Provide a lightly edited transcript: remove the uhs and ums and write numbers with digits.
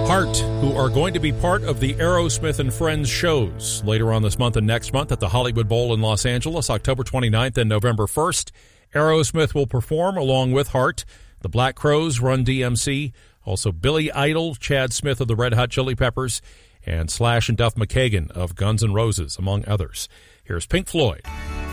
Heart, who are going to be part of the Aerosmith and Friends shows later on this month and next month at the Hollywood Bowl in Los Angeles, October 29th and November 1st. Aerosmith will perform along with Heart. The Black Crowes, Run DMC, also Billy Idol, Chad Smith of the Red Hot Chili Peppers, and Slash and Duff McKagan of Guns N' Roses, among others. Here's Pink Floyd.